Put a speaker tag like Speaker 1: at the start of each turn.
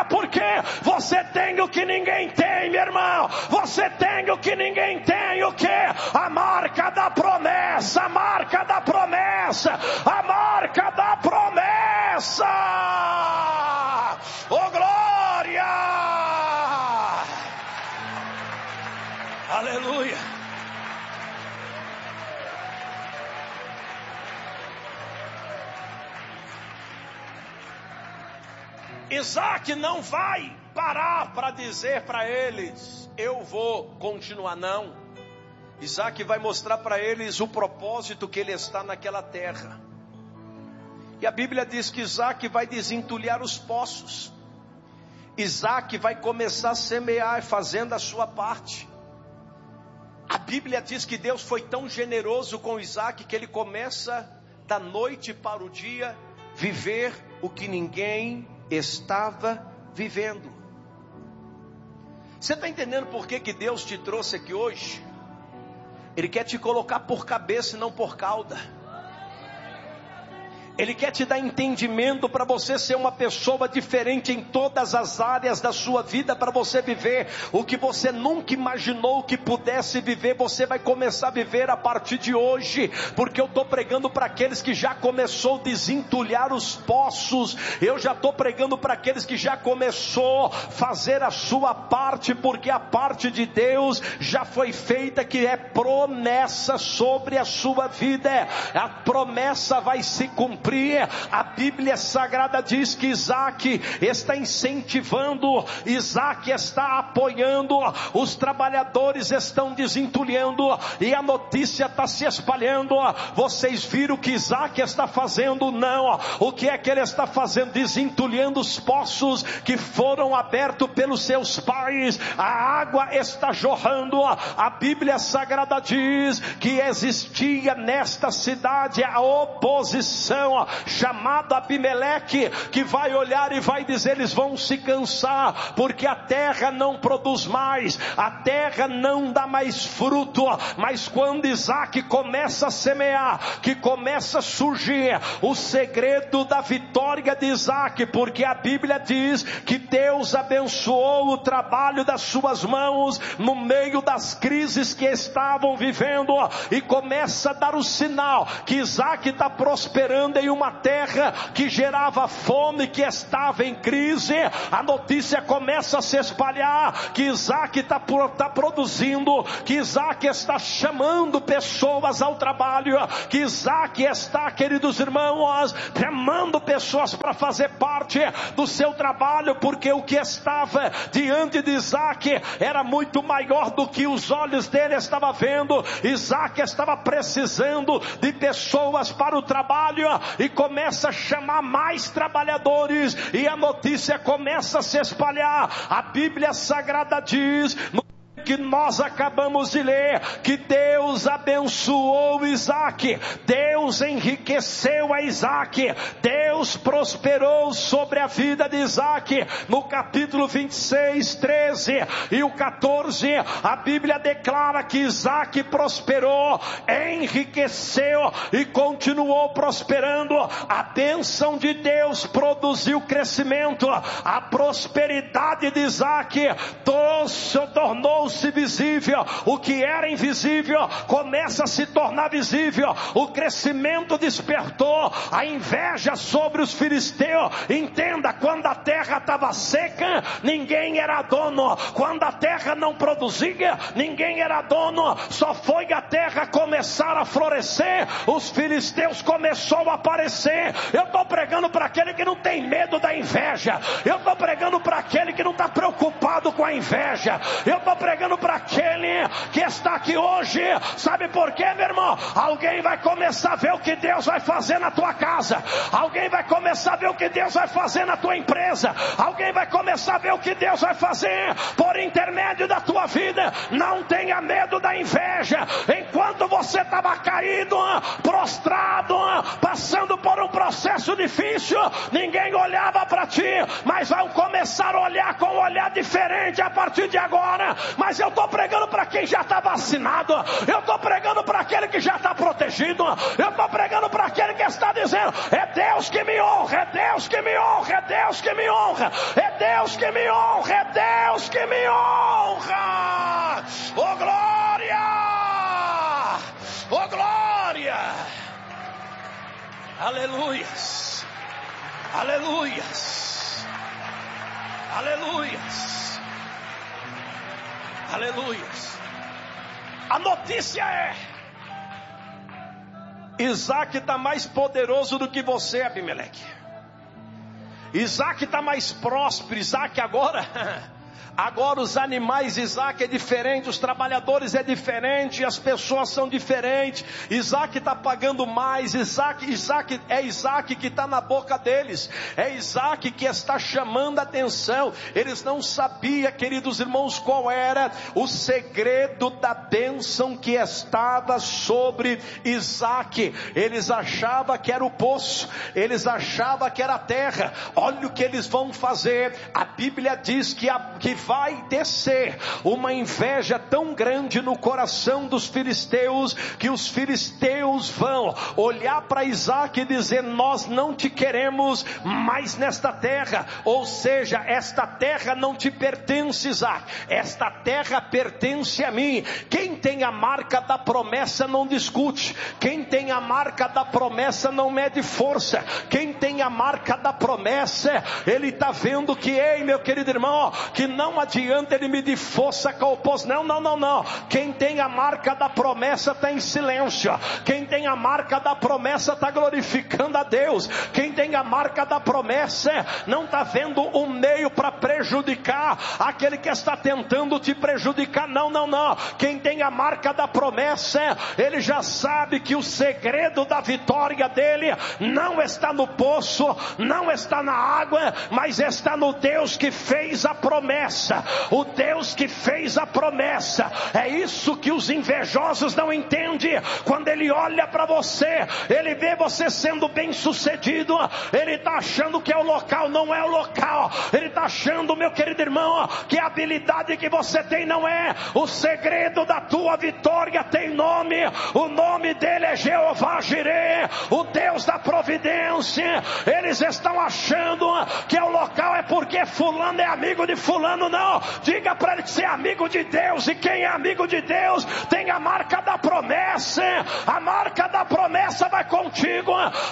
Speaker 1: porque você tem o que ninguém tem, meu irmão. Você tem o que ninguém tem. O que? A marca da promessa, a marca da promessa, a marca da promessa. Oh, glória! Aleluia! Isaac não vai parar para dizer para eles: eu vou continuar, não. Isaac vai mostrar para eles o propósito que ele está naquela terra. E a Bíblia diz que Isaac vai desentulhar os poços. Isaac vai começar a semear, fazendo a sua parte. A Bíblia diz que Deus foi tão generoso com Isaac que ele começa da noite para o dia viver o que ninguém estava vivendo. Você está entendendo por que Deus te trouxe aqui hoje? Ele quer te colocar por cabeça e não por cauda. Ele quer te dar entendimento para você ser uma pessoa diferente em todas as áreas da sua vida, para você viver o que você nunca imaginou que pudesse viver. Você vai começar a viver a partir de hoje, porque eu estou pregando para aqueles que já começou a desentulhar os poços. Eu já estou pregando para aqueles que já começou a fazer a sua parte, porque a parte de Deus já foi feita, que é promessa sobre a sua vida. A promessa vai se cumprir. A Bíblia Sagrada diz que Isaac está incentivando, Isaac está apoiando, os trabalhadores estão desentulhando, e a notícia está se espalhando. Vocês viram o que Isaac está fazendo? Não. O que é que ele está fazendo? Desentulhando os poços que foram abertos pelos seus pais. A água está jorrando. A Bíblia Sagrada diz que existia nesta cidade a oposição, chamado Abimeleque, que vai olhar e vai dizer: eles vão se cansar, porque a terra não produz mais, a terra não dá mais fruto. Mas quando Isaac começa a semear, que começa a surgir o segredo da vitória de Isaac, porque a Bíblia diz que Deus abençoou o trabalho das suas mãos no meio das crises que estavam vivendo, e começa a dar o sinal que Isaac está prosperando em uma terra que gerava fome, que estava em crise. A notícia começa a se espalhar que Isaac está produzindo, que Isaac está chamando pessoas ao trabalho, que Isaac está, queridos irmãos, chamando pessoas para fazer parte do seu trabalho, porque o que estava diante de Isaac era muito maior do que os olhos dele estavam vendo. Isaac estava precisando de pessoas para o trabalho, e começa a chamar mais trabalhadores, e a notícia começa a se espalhar. A Bíblia Sagrada diz, que nós acabamos de ler, que Deus abençoou Isaac, Deus enriqueceu a Isaac, Deus prosperou sobre a vida de Isaac. No capítulo 26, 13 e o 14, a Bíblia declara que Isaac prosperou, enriqueceu e continuou prosperando. A bênção de Deus produziu crescimento. A prosperidade de Isaac tornou-se visível. O que era invisível começa a se tornar visível. O crescimento despertou a inveja sobre os filisteus. Entenda, quando a terra estava seca, ninguém era dono. Quando a terra não produzia, ninguém era dono. Só foi a terra começar a florescer, os filisteus começou a aparecer. Eu estou pregando para aquele que não tem medo da inveja. Eu estou pregando para aquele que não está preocupado com a inveja. Eu estou pregando para aquele que está aqui hoje. Sabe por quê, meu irmão? Alguém vai começar a ver o que Deus vai fazer na tua casa. Alguém vai começar a ver o que Deus vai fazer na tua empresa. Alguém vai começar a ver o que Deus vai fazer por intermédio da tua vida. Não tenha medo da inveja. Enquanto você estava caído, prostrado, passando por um processo difícil, ninguém olhava para ti, mas vão começar a olhar com um olhar diferente a partir de agora. Mas eu estou pregando para quem já está vacinado. Eu estou pregando para aquele que já está protegido. Eu estou pregando para aquele que está dizendo: é Deus que me honra, é Deus que me honra, é Deus que me honra, é Deus que me honra, é Deus que me honra. Oh glória! Oh glória! Aleluias! Aleluias! Aleluias! Aleluias! A notícia é: Isaac está mais poderoso do que você, Abimeleque. Isaac está mais próspero. Isaac agora os animais, Isaac é diferente, os trabalhadores é diferente, as pessoas são diferentes. Isaac está pagando mais. Isaac que está na boca deles. É Isaac que está chamando a atenção. Eles não sabiam, queridos irmãos, qual era o segredo da bênção que estava sobre Isaac. Eles achavam que era o poço, eles achavam que era a terra. Olha o que eles vão fazer. A Bíblia diz que vai descer uma inveja tão grande no coração dos filisteus, que os filisteus vão olhar para Isaac e dizer: nós não te queremos mais nesta terra. Ou seja, esta terra não te pertence, Isaac, esta terra pertence a mim. Quem tem a marca da promessa não discute. Quem tem a marca da promessa não mede força. Quem tem a marca da promessa, ele está vendo que, ei, meu querido irmão, que não adianta ele medir força com o oposição. Não. Quem tem a marca da promessa está em silêncio. Quem tem a marca da promessa está glorificando a Deus. Quem tem a marca da promessa não está vendo um meio para prejudicar aquele que está tentando te prejudicar. Não. Quem tem a marca da promessa, ele já sabe que o segredo da vitória dele não está no poço, não está na água, mas está no Deus que fez a promessa. O Deus que fez a promessa. É isso que os invejosos não entendem. Quando ele olha para você, ele vê você sendo bem sucedido, ele está achando que é o local. Não é o local. Ele está achando, meu querido irmão, que a habilidade que você tem não é. O segredo da tua vitória tem nome. O nome dele é Jeová Jireh, o Deus da providência. Eles estão achando que é o local é porque fulano é amigo de fulano. Não, diga para ele que você é amigo de Deus. E quem é amigo de Deus tem a marca da promessa. A marca da promessa vai contigo.